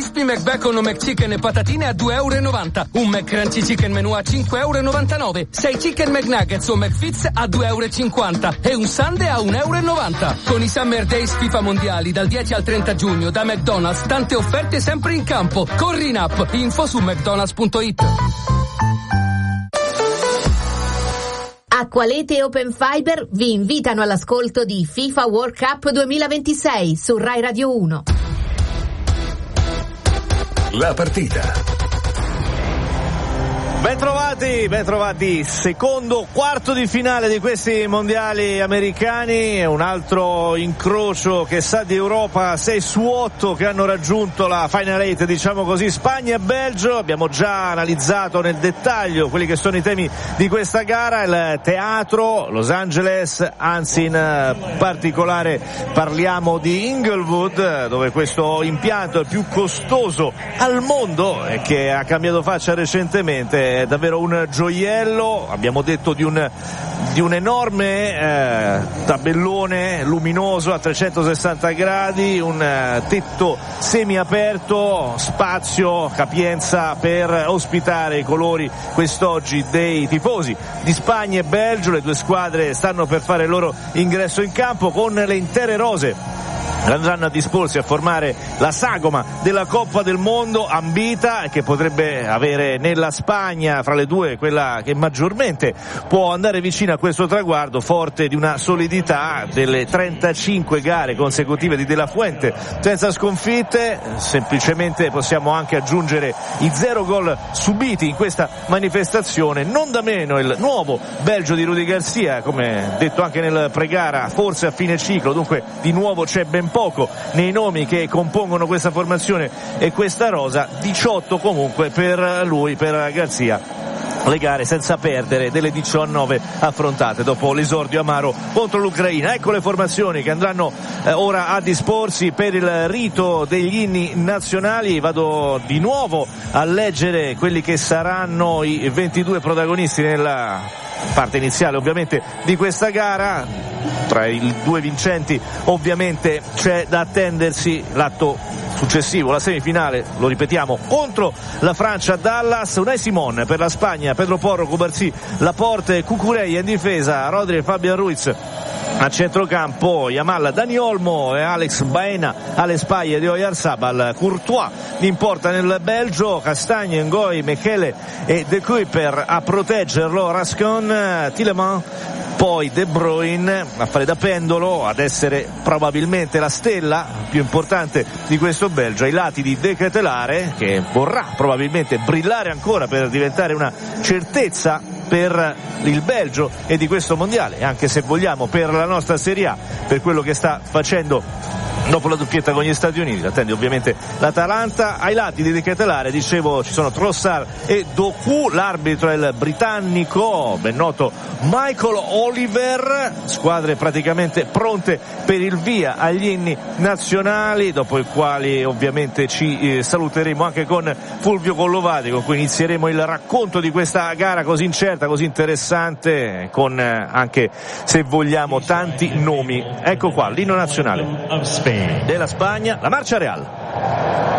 Crispy McBacon o McChicken e patatine a €2,90. Un McCrunchy Chicken Menù a €5,99. 6 Chicken McNuggets o McFits a €2,50. E un sundae a €1,90. Con i Summer Days FIFA Mondiali dal 10 al 30 giugno da McDonald's, tante offerte sempre in campo. Corri in app, info su mcdonalds.it. Acqualete e Open Fiber vi invitano all'ascolto di FIFA World Cup 2026 su Rai Radio 1. La partita. Bentrovati, secondo quarto di finale di questi mondiali americani, un altro incrocio che sa di Europa, 6 su 8 che hanno raggiunto la Final 8, diciamo così, Spagna e Belgio. Abbiamo già analizzato nel dettaglio quelli che sono i temi di questa gara, il teatro, Los Angeles, anzi in particolare parliamo di Inglewood, dove questo impianto è il più costoso al mondo e che ha cambiato faccia recentemente. È davvero un gioiello, abbiamo detto di un enorme tabellone luminoso a 360 gradi, un tetto semiaperto, spazio, capienza per ospitare i colori quest'oggi dei tifosi di Spagna e Belgio. Le due squadre stanno per fare il loro ingresso in campo con le intere rose. Andranno a disporsi a formare la sagoma della Coppa del Mondo ambita, che potrebbe avere nella Spagna fra le due quella che maggiormente può andare vicino a questo traguardo, forte di una solidità delle 35 gare consecutive di De La Fuente senza sconfitte. Semplicemente possiamo anche aggiungere i 0 gol subiti in questa manifestazione. Non da meno il nuovo Belgio di Rudi Garcia, come detto anche nel pregara, forse a fine ciclo, dunque di nuovo c'è ben poco nei nomi che compongono questa formazione e questa rosa. 18 comunque per lui, per Garcia, le gare senza perdere delle 19 affrontate dopo l'esordio amaro contro l'Ucraina. Ecco le formazioni che andranno ora a disporsi per il rito degli inni nazionali. Vado di nuovo a leggere quelli che saranno i 22 protagonisti nella parte iniziale ovviamente di questa gara. Tra i due vincenti ovviamente c'è da attendersi l'atto successivo, la semifinale, lo ripetiamo, contro la Francia a Dallas. Unai Simon per la Spagna, Pedro Porro, Cubarsí, Laporte, Cucurella in difesa, Rodri e Fabian Ruiz a centrocampo, Yamal, Dani Olmo e Alex Baena alle spaglie di Oyarzabal, Courtois in porta nel Belgio, Castagne, Ngoy, Mechele e De Kuyper a proteggerlo, Rascon, Tielemans, poi De Bruyne a fare da pendolo, ad essere probabilmente la stella più importante di questo Belgio, ai lati di De Ketelaere, che vorrà probabilmente brillare ancora per diventare una certezza per il Belgio e di questo mondiale, anche se vogliamo per la nostra Serie A, per quello che sta facendo dopo la doppietta con gli Stati Uniti. Attende ovviamente l'Atalanta. Ai lati di De Ketelaere, dicevo, ci sono Trossard e Doku, l'arbitro è il britannico ben noto Michael Oliver. Squadre praticamente pronte per il via agli inni nazionali, dopo i quali ovviamente ci saluteremo anche con Fulvio Collovati, con cui inizieremo il racconto di questa gara così incerta, così interessante, con anche, se vogliamo, tanti nomi. Ecco qua l'inno nazionale della Spagna, la Marcia Real.